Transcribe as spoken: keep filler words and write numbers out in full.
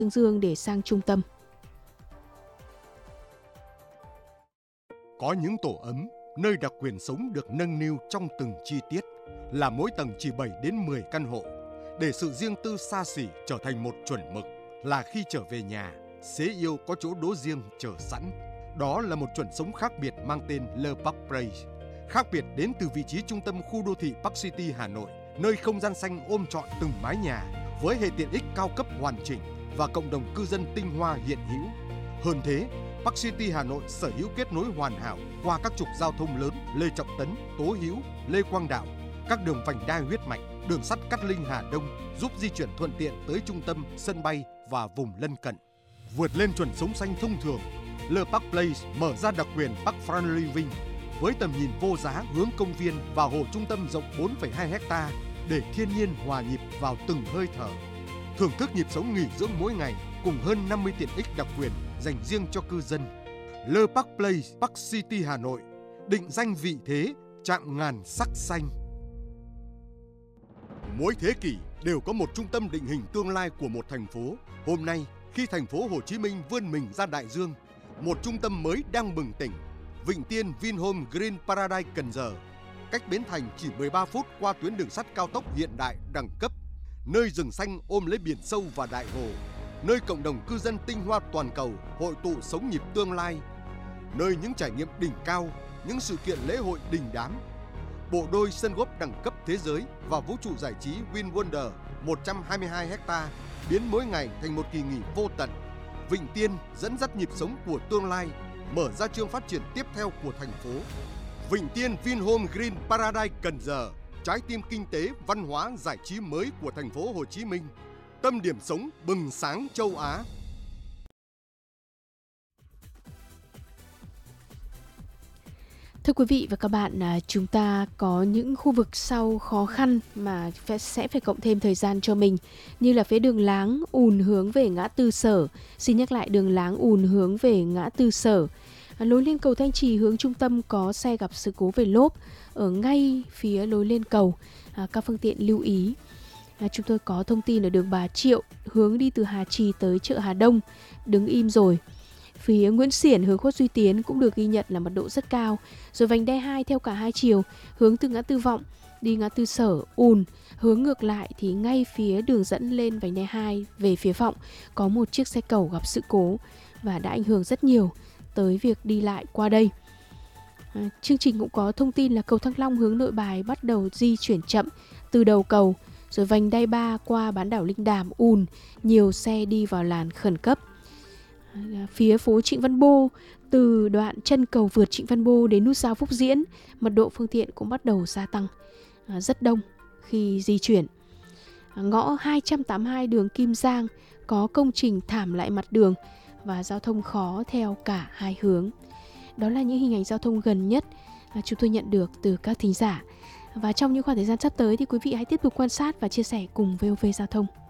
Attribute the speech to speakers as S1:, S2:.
S1: Tương Dương để sang trung tâm.
S2: Có những tổ ấm, nơi đặc quyền sống được nâng niu trong từng chi tiết, là mỗi tầng chỉ bảy đến mười căn hộ, để sự riêng tư xa xỉ trở thành một chuẩn mực, là khi trở về nhà, xế yêu có chỗ đỗ riêng chờ sẵn. Đó là một chuẩn sống khác biệt mang tên Le Parc Place. Khác biệt đến từ vị trí trung tâm khu đô thị Park City Hà Nội, nơi không gian xanh ôm trọn từng mái nhà với hệ tiện ích cao cấp hoàn chỉnh và cộng đồng cư dân tinh hoa hiện hữu. Hơn thế, Park City Hà Nội sở hữu kết nối hoàn hảo qua các trục giao thông lớn Lê Trọng Tấn, Tố Hữu, Lê Quang Đạo, các đường vành đai huyết mạch, đường sắt Cát Linh Hà Đông giúp di chuyển thuận tiện tới trung tâm, sân bay và vùng lân cận. Vượt lên chuẩn sống xanh thông thường, Le Parc Place mở ra đặc quyền Park Front Living với tầm nhìn vô giá hướng công viên và hồ trung tâm rộng bốn phẩy hai héc ta để thiên nhiên hòa nhịp vào từng hơi thở. Thưởng thức nhịp sống nghỉ dưỡng mỗi ngày cùng hơn năm mươi tiện ích đặc quyền dành riêng cho cư dân. Le Parc Place, Park City Hà Nội, định danh vị thế, chạm ngàn sắc xanh. Mỗi thế kỷ đều có một trung tâm định hình tương lai của một thành phố. Hôm nay, khi thành phố Hồ Chí Minh vươn mình ra đại dương, một trung tâm mới đang bừng tỉnh. Vịnh Tiên Vinhome Green Paradise Cần Giờ, cách Bến Thành chỉ mười ba phút qua tuyến đường sắt cao tốc hiện đại đẳng cấp, nơi rừng xanh ôm lấy biển sâu và đại hồ, nơi cộng đồng cư dân tinh hoa toàn cầu hội tụ sống nhịp tương lai, nơi những trải nghiệm đỉnh cao, những sự kiện lễ hội đình đám, bộ đôi sân golf đẳng cấp thế giới và vũ trụ giải trí Win Wonder một trăm hai mươi hai héc ta biến mỗi ngày thành một kỳ nghỉ vô tận. Vịnh Tiên dẫn dắt nhịp sống của tương lai, mở ra chương phát triển tiếp theo của thành phố. Vịnh Tiên Vinhome Green Paradise Cần Giờ, trái tim kinh tế, văn hóa, giải trí mới của thành phố Hồ Chí Minh, tâm điểm sống bừng sáng châu Á.
S1: Thưa quý vị và các bạn, chúng ta có những khu vực sau khó khăn mà sẽ phải cộng thêm thời gian cho mình, như là phía đường Láng ùn hướng về ngã tư Sở. Xin nhắc lại, đường Láng ùn hướng về ngã tư Sở. Lối lên cầu Thanh Trì hướng trung tâm có xe gặp sự cố về lốp ở ngay phía lối lên cầu. À, các phương tiện lưu ý. À, chúng tôi có thông tin ở đường Bà Triệu hướng đi từ Hà Trì tới chợ Hà Đông đứng im rồi. Phía Nguyễn Xiển hướng Khuất Duy Tiến cũng được ghi nhận là mật độ rất cao. Rồi vành đai hai theo cả hai chiều hướng từ ngã tư Vọng đi ngã tư Sở ùn. Hướng ngược lại thì ngay phía đường dẫn lên vành đai hai về phía Vọng có một chiếc xe cẩu gặp sự cố và đã ảnh hưởng rất nhiều tới việc đi lại qua đây. À, chương trình cũng có thông tin là cầu Thăng Long hướng Nội Bài bắt đầu di chuyển chậm từ đầu cầu, rồi vành đai ba qua bán đảo Linh Đàm ùn, nhiều xe đi vào làn khẩn cấp. À, phía phố Trịnh Văn Bô từ đoạn chân cầu vượt Trịnh Văn Bô đến nút giao Phúc Diễn, mật độ phương tiện cũng bắt đầu gia tăng, à, rất đông khi di chuyển. À, ngõ hai trăm tám mươi hai đường Kim Giang có công trình thảm lại mặt đường và giao thông khó theo cả hai hướng. Đó là những hình ảnh giao thông gần nhất à, chúng tôi nhận được từ các thính giả. Và trong những khoảng thời gian sắp tới thì quý vị hãy tiếp tục quan sát và chia sẻ cùng vê o vê Giao thông.